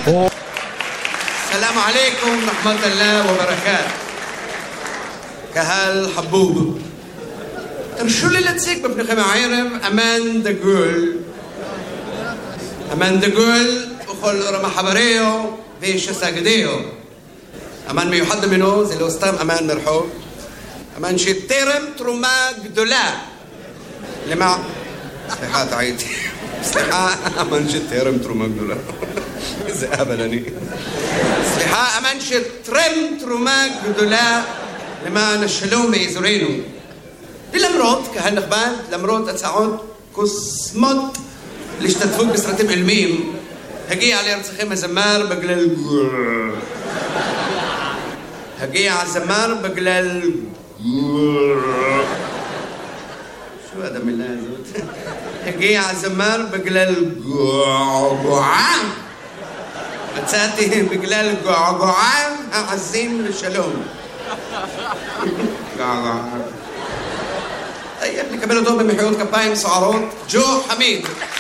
السلام عليكم ورحمة الله وبركاته. קהל חבוב, תרשו לי להציג בפניכם הערב אמן דגול. אמן דגול בכל רמ"ח איבריו ושס"גדיו. אמן מיוחד ממנו, זה לא סתם אמן מרחוב, אמן שתרם תרומה גדולה סליחה, טעיתי. סליחה, אמן שתרם תרומה גדולה. איזה אבל אני. סליחה, אמן שתרם תרומה גדולה למען השלום באזורנו. ולמרות, קהל נכבד, למרות הצעות קוסמות להשתתפות בסרטים עילמיים, הגיע לארצכם הזמר בגלל شو هذا من هذا؟ הגיע הזמר בגלל געגועה. מצאתי בגלל געגועה העזים לשלום. געגועה. טוב, נקבל אותו במחיאות כפיים סוערות. ג'ו חמיד.